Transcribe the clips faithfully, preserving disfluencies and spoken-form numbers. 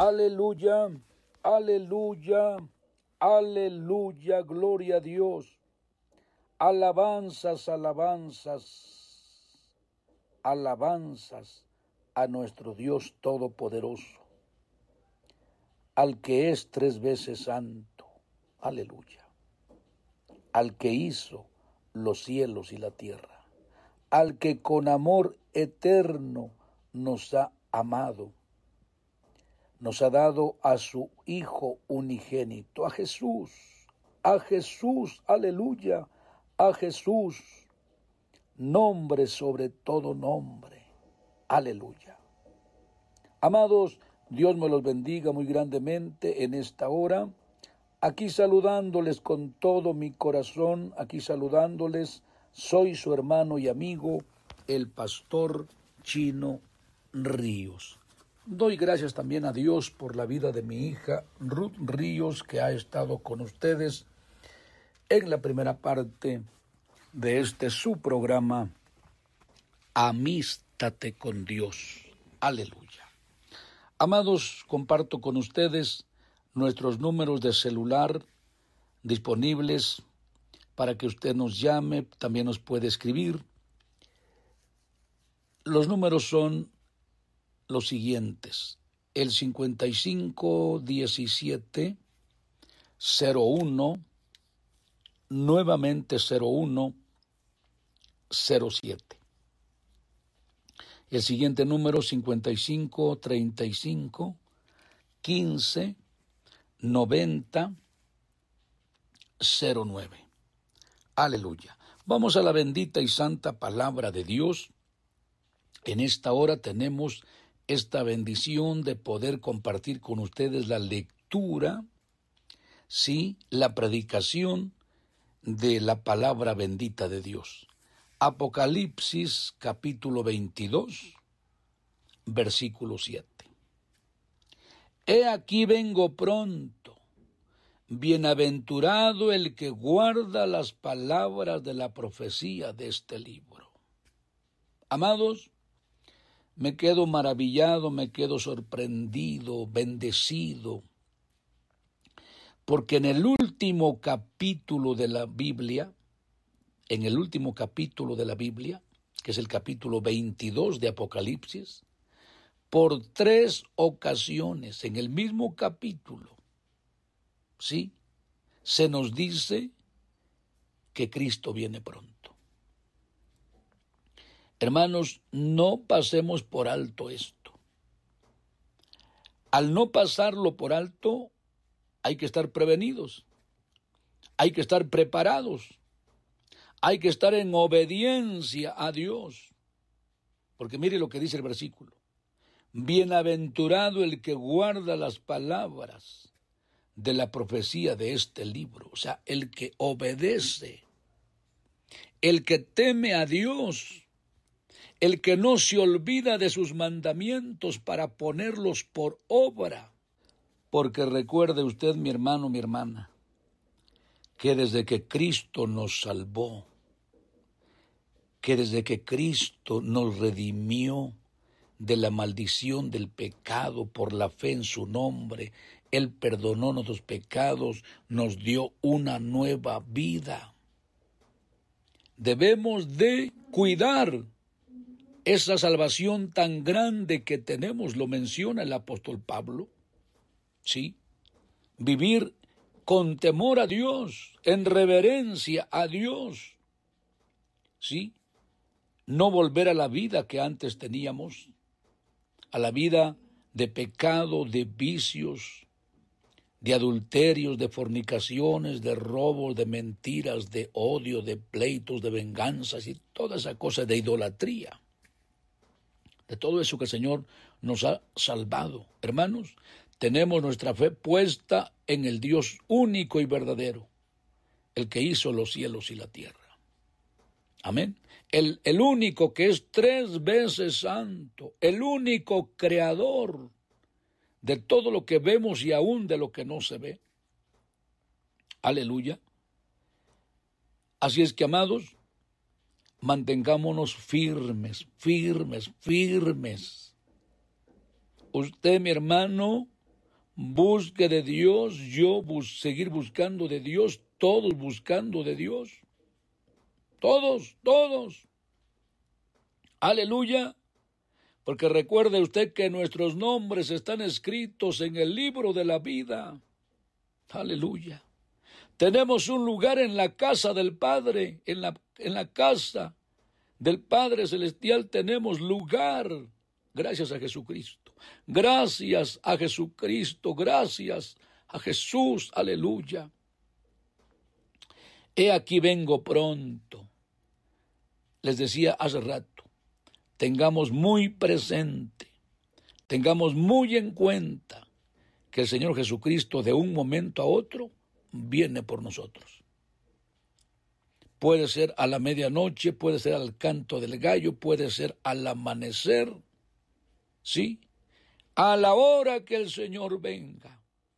Aleluya, aleluya, aleluya, gloria a Dios. Alabanzas, alabanzas, alabanzas a nuestro Dios Todopoderoso, al que es tres veces santo. Aleluya. Al que hizo los cielos y la tierra, al que con amor eterno nos ha amado, nos ha dado a su Hijo unigénito, a Jesús, a Jesús, aleluya, a Jesús, nombre sobre todo nombre, aleluya. Amados, Dios me los bendiga muy grandemente en esta hora, aquí saludándoles con todo mi corazón, aquí saludándoles, soy su hermano y amigo, el pastor Chino Ríos. Doy gracias también a Dios por la vida de mi hija Ruth Ríos, que ha estado con ustedes en la primera parte de este su programa, Amístate con Dios. Aleluya. Amados, comparto con ustedes nuestros números de celular disponibles para que usted nos llame, también nos puede escribir. Los números son los siguientes: el cincuenta y cinco diecisiete cero uno, nuevamente cero uno cero siete. El siguiente número cincuenta y cinco treinta y cinco quince noventa cero nueve. Aleluya. Vamos a la bendita y santa palabra de Dios. En esta hora tenemos esta bendición de poder compartir con ustedes la lectura, sí, la predicación de la palabra bendita de Dios. Apocalipsis capítulo veintidós, versículo siete. He aquí vengo pronto, bienaventurado el que guarda las palabras de la profecía de este libro. Amados, me quedo maravillado, me quedo sorprendido, bendecido, porque en el último capítulo de la Biblia, en el último capítulo de la Biblia, que es el capítulo veintidós de Apocalipsis, por tres ocasiones en el mismo capítulo, sí, se nos dice que Cristo viene pronto. Hermanos, no pasemos por alto esto. Al no pasarlo por alto, hay que estar prevenidos, hay que estar preparados, hay que estar en obediencia a Dios. Porque mire lo que dice el versículo: bienaventurado el que guarda las palabras de la profecía de este libro. O sea, el que obedece, el que teme a Dios, el que no se olvida de sus mandamientos para ponerlos por obra. Porque recuerde usted, mi hermano, mi hermana, que desde que Cristo nos salvó, que desde que Cristo nos redimió de la maldición del pecado por la fe en su nombre, Él perdonó nuestros pecados, nos dio una nueva vida. Debemos de cuidar esa salvación tan grande que tenemos, lo menciona el apóstol Pablo, ¿sí? Vivir con temor a Dios, en reverencia a Dios, ¿sí? No volver a la vida que antes teníamos, a la vida de pecado, de vicios, de adulterios, de fornicaciones, de robos, de mentiras, de odio, de pleitos, de venganzas y toda esa cosa de idolatría. De todo eso que el Señor nos ha salvado. Hermanos, tenemos nuestra fe puesta en el Dios único y verdadero, el que hizo los cielos y la tierra. Amén. El, el único que es tres veces santo, el único creador de todo lo que vemos y aún de lo que no se ve. Aleluya. Así es que, amados, mantengámonos firmes, firmes, firmes. Usted, mi hermano, busque de Dios, yo bus seguir buscando de Dios, todos buscando de Dios. Todos, todos. Aleluya. Porque recuerde usted que nuestros nombres están escritos en el libro de la vida. Aleluya. Tenemos un lugar en la casa del Padre, en la, en la casa del Padre Celestial tenemos lugar. Gracias a Jesucristo. Gracias a Jesucristo. Gracias a Jesús. Aleluya. He aquí vengo pronto. Les decía hace rato, tengamos muy presente, tengamos muy en cuenta que el Señor Jesucristo de un momento a otro viene por nosotros. Puede ser a la medianoche, puede ser al canto del gallo, puede ser al amanecer, ¿sí? A la hora que el Señor venga,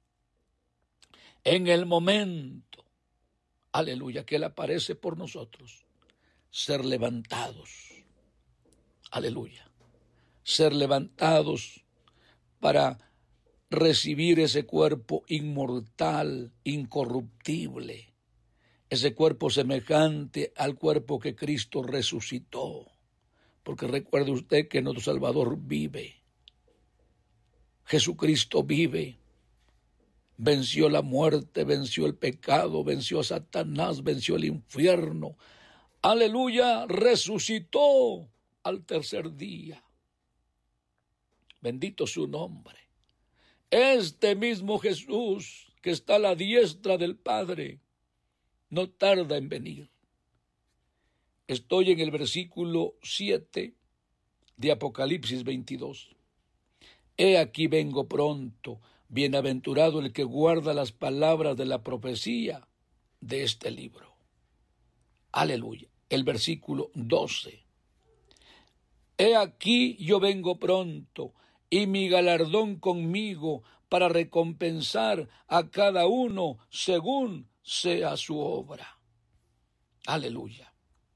en el momento, aleluya, que Él aparece por nosotros, ser levantados, aleluya, ser levantados para recibir ese cuerpo inmortal, incorruptible, ese cuerpo semejante al cuerpo que Cristo resucitó. Porque recuerde usted que nuestro Salvador vive. Jesucristo vive. Venció la muerte, venció el pecado, venció a Satanás, venció el infierno. Aleluya, resucitó al tercer día. Bendito su nombre. Este mismo Jesús que está a la diestra del Padre no tarda en venir. Estoy en el versículo siete de Apocalipsis veintidós. He aquí vengo pronto, bienaventurado el que guarda las palabras de la profecía de este libro. Aleluya. El versículo doce. He aquí yo vengo pronto, y mi galardón conmigo para recompensar a cada uno según sea su obra. Aleluya.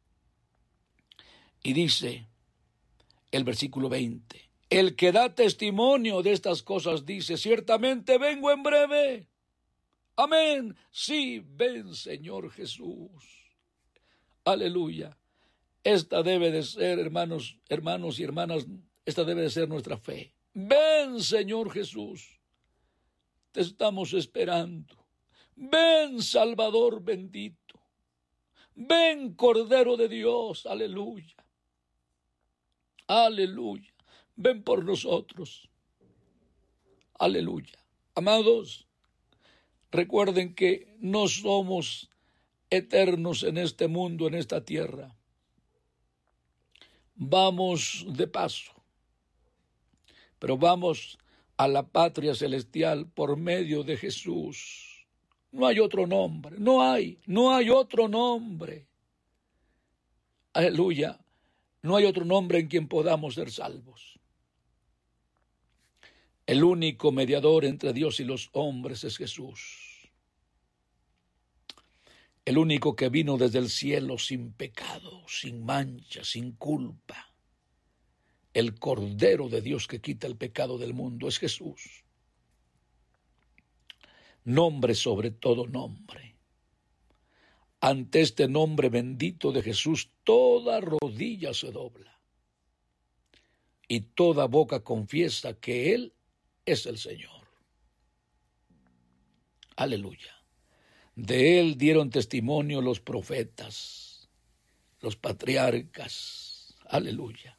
Y dice el versículo veinte, el que da testimonio de estas cosas dice, ciertamente vengo en breve. Amén. Sí, ven, Señor Jesús. Aleluya. Esta debe de ser, hermanos, hermanos y hermanas, esta debe de ser nuestra fe. Ven, Señor Jesús. Te estamos esperando. Ven, Salvador bendito. Ven, Cordero de Dios. Aleluya. Aleluya. Ven por nosotros. Aleluya. Amados, recuerden que no somos eternos en este mundo, en esta tierra. Vamos de paso, pero vamos a la patria celestial por medio de Jesús. No hay otro nombre, no hay, no hay otro nombre. Aleluya, no hay otro nombre en quien podamos ser salvos. El único mediador entre Dios y los hombres es Jesús. El único que vino desde el cielo sin pecado, sin mancha, sin culpa. El Cordero de Dios que quita el pecado del mundo es Jesús. Nombre sobre todo nombre. Ante este nombre bendito de Jesús, toda rodilla se dobla. Y toda boca confiesa que Él es el Señor. Aleluya. De Él dieron testimonio los profetas, los patriarcas. Aleluya.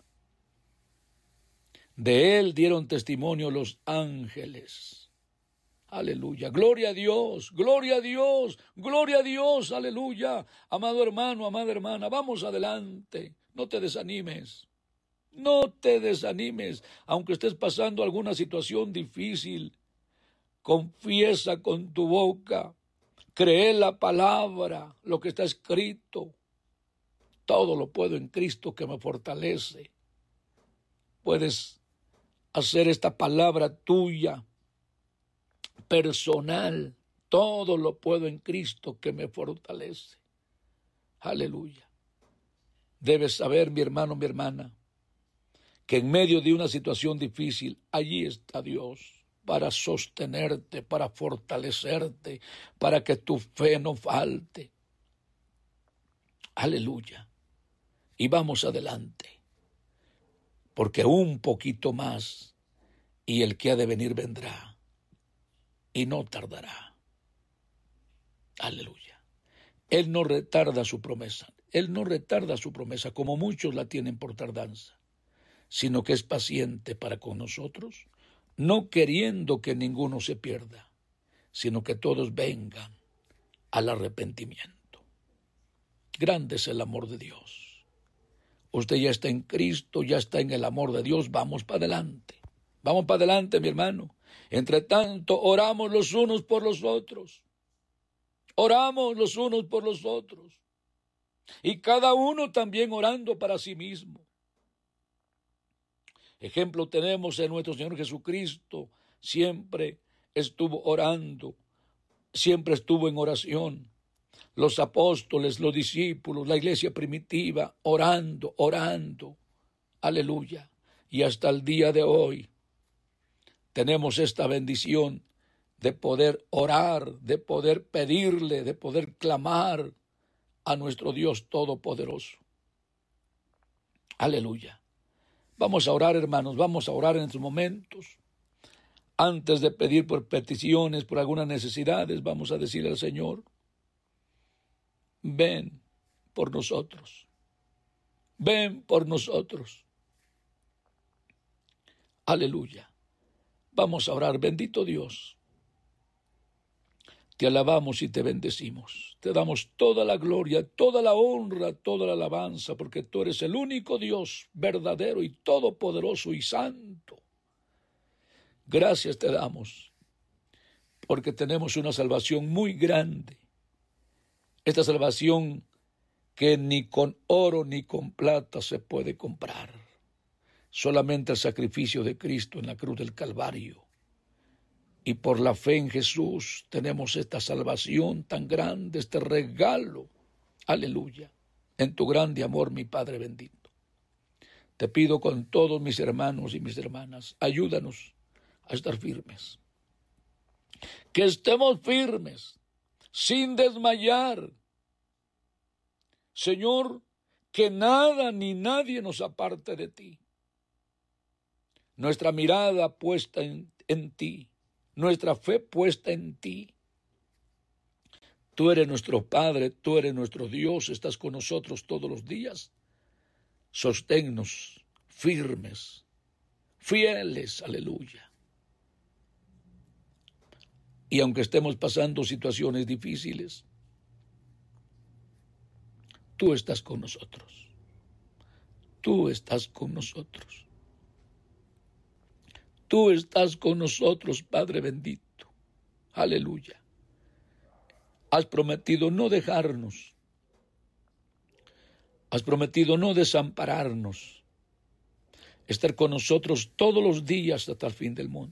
De Él dieron testimonio los ángeles. Aleluya. Gloria a Dios, gloria a Dios, gloria a Dios. Aleluya. Amado hermano, amada hermana, vamos adelante. No te desanimes. No te desanimes. Aunque estés pasando alguna situación difícil, confiesa con tu boca. Cree la palabra, lo que está escrito. Todo lo puedo en Cristo que me fortalece. Puedes hacer esta palabra tuya, personal. Todo lo puedo en Cristo que me fortalece. Aleluya. Debes saber, mi hermano, mi hermana, que en medio de una situación difícil, allí está Dios. para sostenerte, para fortalecerte, para que tu fe no falte. Aleluya. Y vamos adelante, porque un poquito más y el que ha de venir vendrá y no tardará. Aleluya. Él no retarda su promesa, Él no retarda su promesa como muchos la tienen por tardanza, sino que es paciente para con nosotros, no queriendo que ninguno se pierda, sino que todos vengan al arrepentimiento. Grande es el amor de Dios. Usted ya está en Cristo, ya está en el amor de Dios, vamos para adelante. Vamos para adelante, mi hermano. Entre tanto, oramos los unos por los otros. Oramos los unos por los otros. Y cada uno también orando para sí mismo. Ejemplo tenemos en nuestro Señor Jesucristo. Siempre estuvo orando, siempre estuvo en oración. Los apóstoles, los discípulos, la iglesia primitiva, orando, orando. Aleluya. Y hasta el día de hoy tenemos esta bendición de poder orar, de poder pedirle, de poder clamar a nuestro Dios Todopoderoso. Aleluya. Vamos a orar, hermanos, vamos a orar en estos momentos. Antes de pedir por peticiones, por algunas necesidades, vamos a decirle al Señor: ven por nosotros, ven por nosotros. Aleluya. Vamos a orar. Bendito Dios, te alabamos y te bendecimos. Te damos toda la gloria, toda la honra, toda la alabanza, porque tú eres el único Dios verdadero y todopoderoso y santo. Gracias te damos, porque tenemos una salvación muy grande. Esta salvación que ni con oro ni con plata se puede comprar. Solamente el sacrificio de Cristo en la cruz del Calvario. Y por la fe en Jesús tenemos esta salvación tan grande, este regalo. Aleluya. En tu grande amor, mi Padre bendito. Te pido con todos mis hermanos y mis hermanas, ayúdanos a estar firmes. Que estemos firmes, sin desmayar. Señor, que nada ni nadie nos aparte de ti. Nuestra mirada puesta en, en ti, nuestra fe puesta en ti. Tú eres nuestro Padre, tú eres nuestro Dios, estás con nosotros todos los días. Sosténnos firmes, fieles, aleluya. Y aunque estemos pasando situaciones difíciles, tú estás con nosotros. Tú estás con nosotros. Tú estás con nosotros, Padre bendito. Aleluya. Has prometido no dejarnos. Has prometido no desampararnos. Estar con nosotros todos los días hasta el fin del mundo.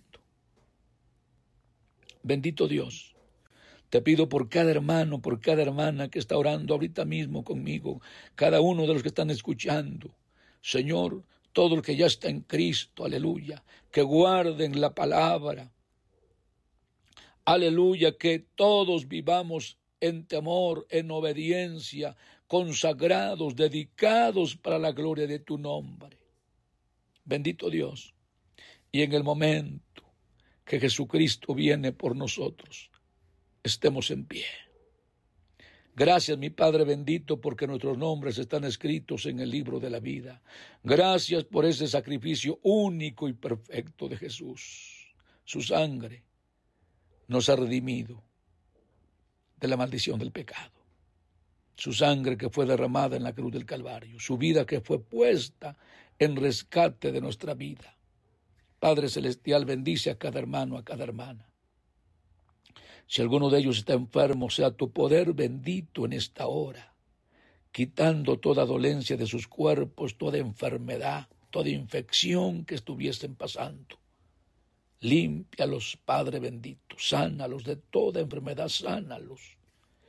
Bendito Dios. Te pido por cada hermano, por cada hermana que está orando ahorita mismo conmigo, cada uno de los que están escuchando. Señor, todo el que ya está en Cristo, aleluya, que guarden la palabra. Aleluya, que todos vivamos en temor, en obediencia, consagrados, dedicados para la gloria de tu nombre. Bendito Dios. Y en el momento que Jesucristo viene por nosotros, estemos en pie. Gracias, mi Padre bendito, porque nuestros nombres están escritos en el libro de la vida. Gracias por ese sacrificio único y perfecto de Jesús. Su sangre nos ha redimido de la maldición del pecado. Su sangre que fue derramada en la cruz del Calvario. Su vida que fue puesta en rescate de nuestra vida. Padre celestial, bendice a cada hermano, a cada hermana. Si alguno de ellos está enfermo, sea tu poder bendito en esta hora, quitando toda dolencia de sus cuerpos, toda enfermedad, toda infección que estuviesen pasando. Límpialos, Padre bendito, sánalos de toda enfermedad, sánalos.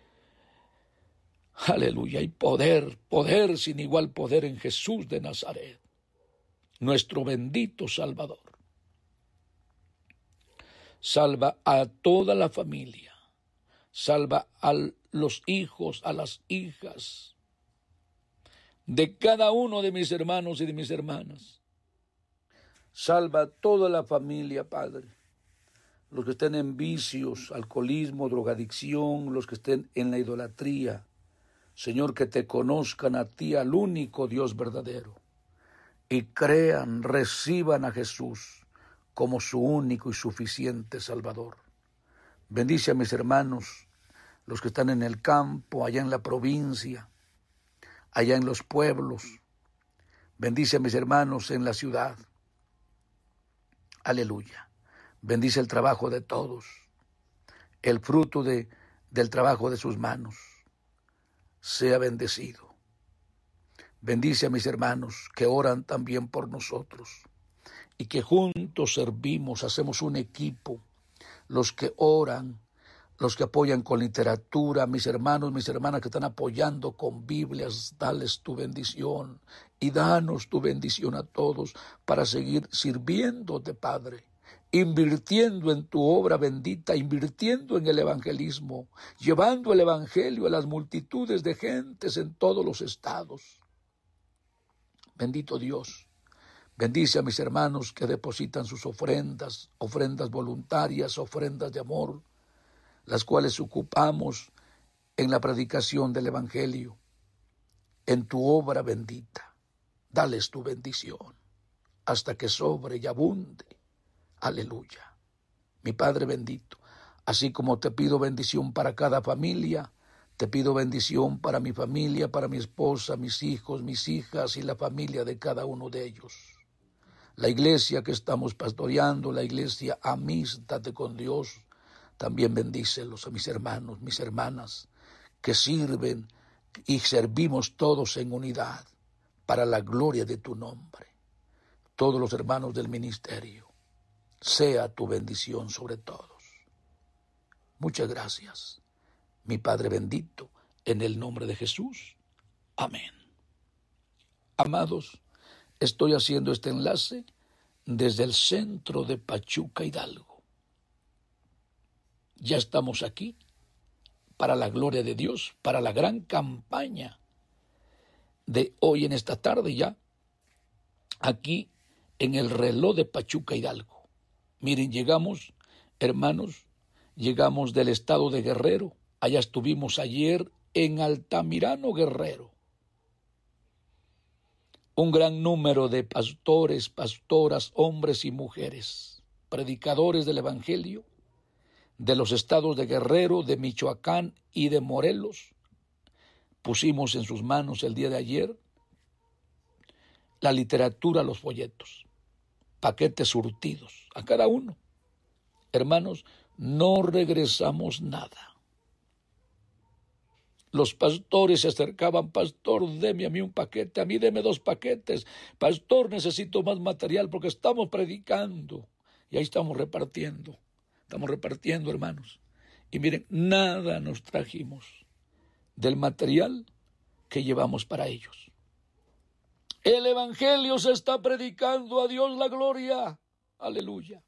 Aleluya, hay poder, poder sin igual poder en Jesús de Nazaret, nuestro bendito Salvador. Salva a toda la familia. Salva a los hijos, a las hijas de cada uno de mis hermanos y de mis hermanas. Salva a toda la familia, Padre. Los que estén en vicios, alcoholismo, drogadicción, los que estén en la idolatría. Señor, que te conozcan a ti, al único Dios verdadero, y crean, reciban a Jesús como su único y suficiente Salvador. Bendice a mis hermanos, los que están en el campo, allá en la provincia, allá en los pueblos. Bendice a mis hermanos en la ciudad. Aleluya. Bendice el trabajo de todos, el fruto de, del trabajo de sus manos. Sea bendecido. Bendice a mis hermanos que oran también por nosotros y que juntos servimos, hacemos un equipo. Los que oran, los que apoyan con literatura, mis hermanos, mis hermanas que están apoyando con Biblias, dales tu bendición y danos tu bendición a todos para seguir sirviéndote, Padre, invirtiendo en tu obra bendita, invirtiendo en el evangelismo, llevando el evangelio a las multitudes de gentes en todos los estados. Bendito Dios, bendice a mis hermanos que depositan sus ofrendas, ofrendas voluntarias, ofrendas de amor, las cuales ocupamos en la predicación del evangelio, en tu obra bendita. Dales tu bendición hasta que sobre y abunde. Aleluya. Mi Padre bendito, así como te pido bendición para cada familia, te pido bendición para mi familia, para mi esposa, mis hijos, mis hijas y la familia de cada uno de ellos. La iglesia que estamos pastoreando, la iglesia Amístate con Dios, también bendícelos a mis hermanos, mis hermanas, que sirven y servimos todos en unidad para la gloria de tu nombre. Todos los hermanos del ministerio, sea tu bendición sobre todos. Muchas gracias, mi Padre bendito, en el nombre de Jesús. Amén. Amados, estoy haciendo este enlace desde el centro de Pachuca, Hidalgo. Ya estamos aquí para la gloria de Dios, para la gran campaña de hoy en esta tarde ya, aquí en el reloj de Pachuca, Hidalgo. Miren, llegamos, hermanos, llegamos del estado de Guerrero. Allá estuvimos ayer en Altamirano, Guerrero. Un gran número de pastores, pastoras, hombres y mujeres, predicadores del evangelio, de los estados de Guerrero, de Michoacán y de Morelos. Pusimos en sus manos el día de ayer la literatura, los folletos, paquetes surtidos a cada uno. Hermanos, no regresamos nada. Los pastores se acercaban, pastor, deme a mí un paquete, a mí deme dos paquetes, pastor, necesito más material porque estamos predicando. Y ahí estamos repartiendo, estamos repartiendo, hermanos. Y miren, nada nos trajimos del material que llevamos para ellos. El evangelio se está predicando, a Dios la gloria, aleluya.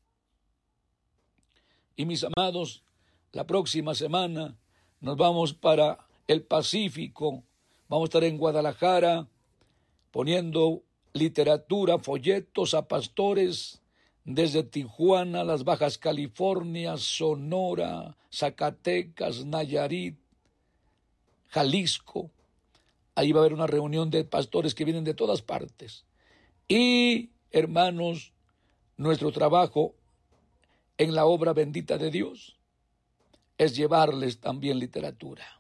Y mis amados, la próxima semana nos vamos para el Pacífico, vamos a estar en Guadalajara poniendo literatura, folletos a pastores desde Tijuana, las Bajas Californias, Sonora, Zacatecas, Nayarit, Jalisco. Ahí va a haber una reunión de pastores que vienen de todas partes. Y, hermanos, nuestro trabajo en la obra bendita de Dios es llevarles también literatura.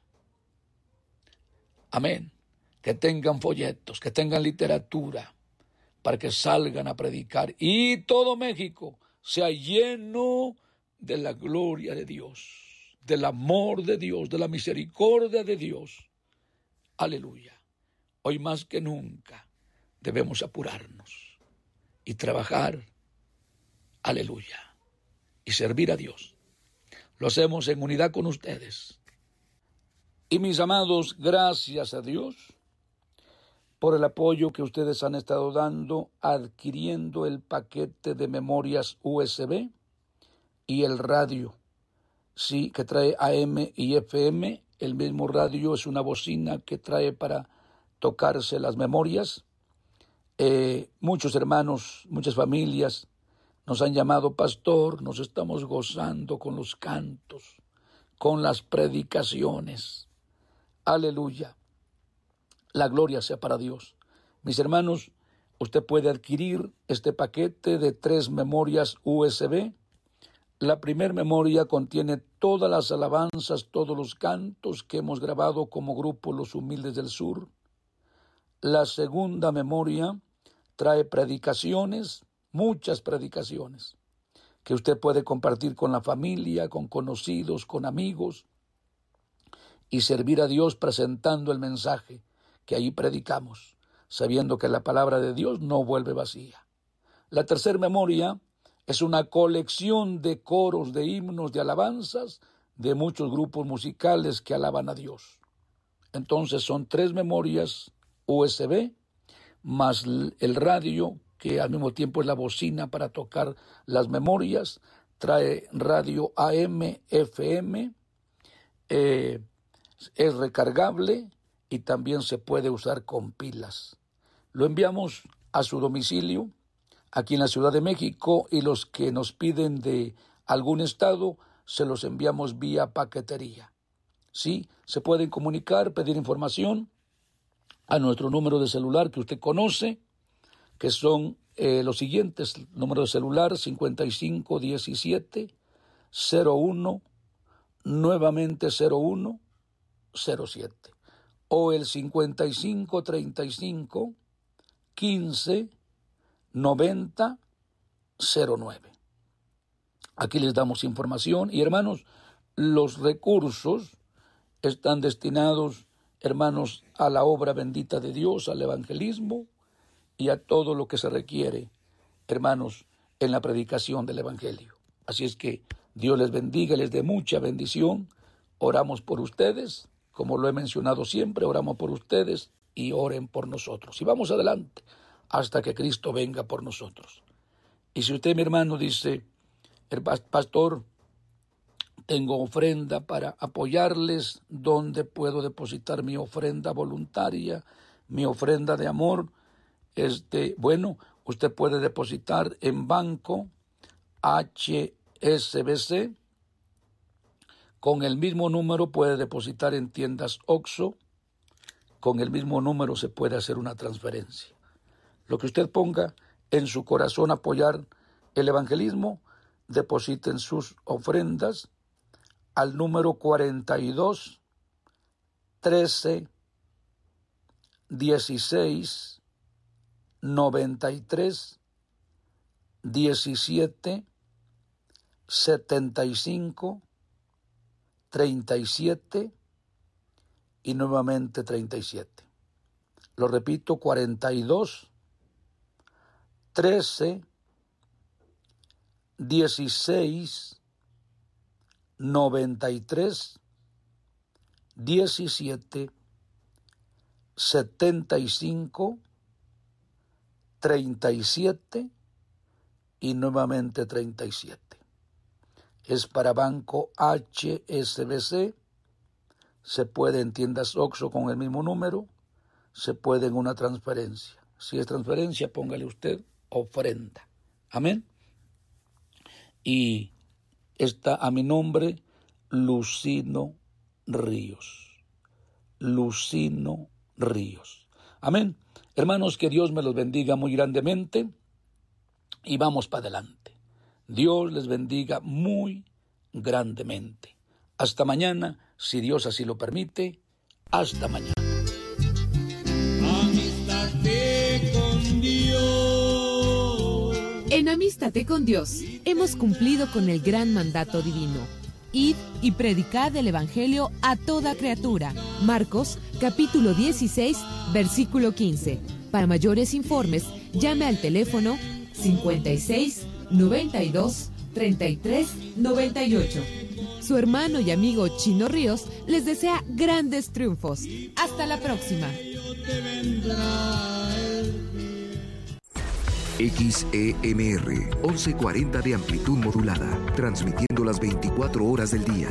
Amén. Que tengan folletos, que tengan literatura, para que salgan a predicar y todo México sea lleno de la gloria de Dios, del amor de Dios, de la misericordia de Dios. Aleluya. Hoy más que nunca debemos apurarnos y trabajar. Aleluya. Y servir a Dios. Lo hacemos en unidad con ustedes. Y mis amados, gracias a Dios por el apoyo que ustedes han estado dando adquiriendo el paquete de memorias U S B y el radio, sí, que trae A M y F M. El mismo radio es una bocina que trae para tocarse las memorias. Eh, muchos hermanos, muchas familias nos han llamado: pastor, nos estamos gozando con los cantos, con las predicaciones. Aleluya. La gloria sea para Dios. Mis hermanos, usted puede adquirir este paquete de tres memorias U S B. La primera memoria contiene todas las alabanzas, todos los cantos que hemos grabado como grupo Los Humildes del Sur. La segunda memoria trae predicaciones, muchas predicaciones, que usted puede compartir con la familia, con conocidos, con amigos, y servir a Dios presentando el mensaje que ahí predicamos, sabiendo que la palabra de Dios no vuelve vacía. La tercera memoria es una colección de coros, de himnos, de alabanzas, de muchos grupos musicales que alaban a Dios. Entonces son tres memorias U S B, más el radio, que al mismo tiempo es la bocina para tocar las memorias. Trae radio A M, F M, eh, es recargable y también se puede usar con pilas. Lo enviamos a su domicilio, aquí en la Ciudad de México, y los que nos piden de algún estado, se los enviamos vía paquetería. Sí, se pueden comunicar, pedir información a nuestro número de celular que usted conoce, que son eh, los siguientes: número de celular cincuenta y cinco diecisiete cero uno, nuevamente cero uno cero siete, o el cincuenta y cinco treinta y cinco quince noventa cero nueve. Aquí les damos información. Y hermanos, los recursos están destinados, hermanos, a la obra bendita de Dios, al evangelismo y a todo lo que se requiere, hermanos, en la predicación del evangelio. Así es que Dios les bendiga, les dé mucha bendición. Oramos por ustedes, como lo he mencionado siempre, oramos por ustedes y oren por nosotros. Y vamos adelante hasta que Cristo venga por nosotros. Y si usted, mi hermano, dice: el pastor, tengo ofrenda para apoyarles, ¿dónde puedo depositar mi ofrenda voluntaria, mi ofrenda de amor? Este, bueno, usted puede depositar en Banco H S B C. Con el mismo número puede depositar en tiendas Oxxo. Con el mismo número se puede hacer una transferencia. Lo que usted ponga en su corazón apoyar el evangelismo, depositen sus ofrendas al número cuarenta y dos trece dieciséis noventa y tres diecisiete setenta y cinco treinta y siete y nuevamente treinta y siete. Lo repito: cuarenta y dos trece dieciséis noventa y tres diecisiete setenta y cinco treinta y siete y nuevamente treinta y siete. Es para Banco H S B C. Se puede en tiendas Oxxo con el mismo número. Se puede en una transferencia. Si es transferencia, póngale usted ofrenda. Amén. Y está a mi nombre, Lucino Ríos. Lucino Ríos. Amén. Hermanos, que Dios me los bendiga muy grandemente y vamos para adelante. Dios les bendiga muy grandemente. Hasta mañana, si Dios así lo permite. Hasta mañana. Amístate con Dios. En Amístate con Dios hemos cumplido con el gran mandato divino. Id y predicad el evangelio a toda criatura. Marcos, capítulo dieciséis, versículo quince. Para mayores informes, llame al teléfono cincuenta y seis noventa y dos treinta y tres noventa y ocho. Su hermano y amigo Chino Ríos les desea grandes triunfos. Hasta la próxima. X E M R once cuarenta de amplitud modulada, transmitiendo las veinticuatro horas del día.